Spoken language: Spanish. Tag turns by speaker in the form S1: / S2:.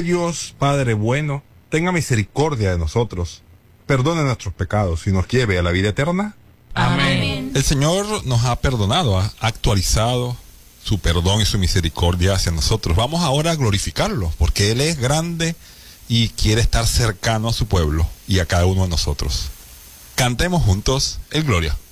S1: Dios, Padre bueno, tenga misericordia de nosotros, perdone nuestros pecados y nos lleve a la vida eterna.
S2: Amén.
S3: El Señor nos ha perdonado, ha actualizado su perdón y su misericordia hacia nosotros. Vamos ahora a glorificarlo, porque Él es grande y quiere estar cercano a su pueblo y a cada uno de nosotros. Cantemos juntos el Gloria.